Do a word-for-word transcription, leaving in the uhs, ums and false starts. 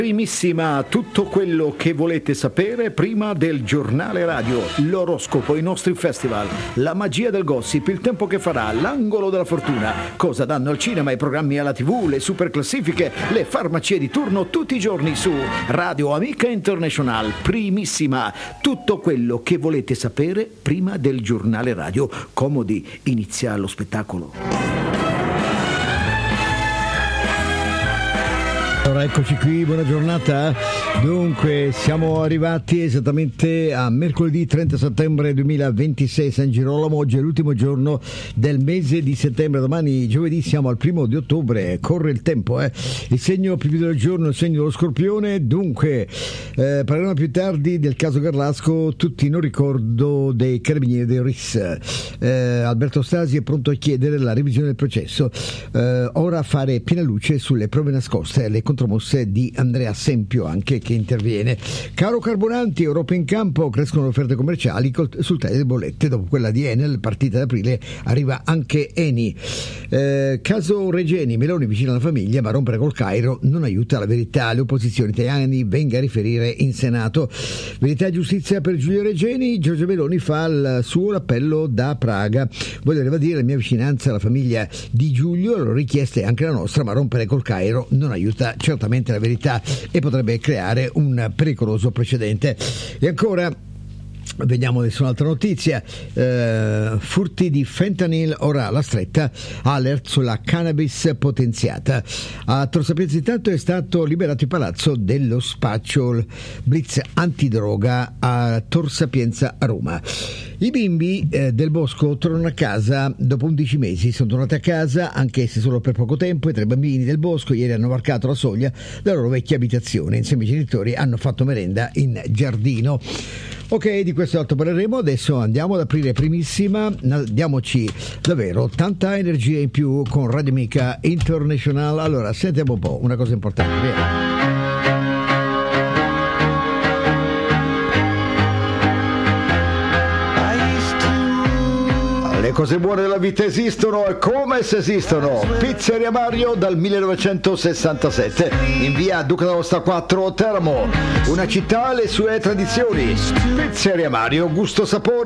Primissima, tutto quello che volete sapere prima del giornale radio, l'oroscopo, i nostri festival, la magia del gossip, il tempo che farà, l'angolo della fortuna, cosa danno al cinema, i programmi alla tivù, le super classifiche, le farmacie di turno tutti i giorni su Radio Amica International. Primissima, tutto quello che volete sapere prima del giornale radio. Comodi, inizia lo spettacolo. Allora, eccoci qui, buona giornata. Dunque, siamo arrivati esattamente a mercoledì trenta settembre duemilaventisei, San Girolamo. Oggi è l'ultimo giorno del mese di settembre, domani giovedì siamo al primo di ottobre, corre il tempo, eh. Il segno più del giorno è il segno dello Scorpione. Dunque, eh, parleremo più tardi del caso Garlasco, tutti non ricordo dei carabinieri del R I S. Eh, Alberto Stasi è pronto a chiedere la revisione del processo, eh, ora a fare piena luce sulle prove nascoste, le contromosse di Andrea Sempio anche che interviene. Caro carburanti, Europa in campo, crescono le offerte commerciali col, sul taglio delle bollette. Dopo quella di Enel, partita ad aprile, arriva anche Eni. Eh, caso Regeni, Meloni vicino alla famiglia, ma rompere col Cairo non aiuta la verità. Le opposizioni italiane venga a riferire in Senato. Verità e giustizia per Giulio Regeni, Giorgia Meloni fa il suo appello da Praga. Voglio ribadire la mia vicinanza alla famiglia di Giulio, la loro richiesta è anche la nostra, ma rompere col Cairo non aiuta certamente la verità e potrebbe creare un pericoloso precedente. E ancora vediamo adesso un'altra notizia, eh, furti di fentanyl, ora alla stretta, alert sulla cannabis potenziata. A Tor Sapienza intanto è stato liberato il palazzo dello spaccio, blitz antidroga a Tor Sapienza a Roma. I bimbi eh, del bosco tornano a casa dopo undici mesi, sono tornati a casa anche se solo per poco tempo. I tre bambini del bosco ieri hanno varcato la soglia della loro vecchia abitazione, insieme ai genitori hanno fatto merenda in giardino. Ok, di questo altro parleremo. Adesso andiamo ad aprire Primissima, diamoci davvero tanta energia in più con Radio Amica International. Allora, sentiamo un po' una cosa importante, vero? Le cose buone della vita esistono e come se esistono. Pizzeria Mario dal millenovecentosessantasette in via Duca d'Aosta quattro Teramo, una città e le sue tradizioni. Pizzeria Mario, gusto sapore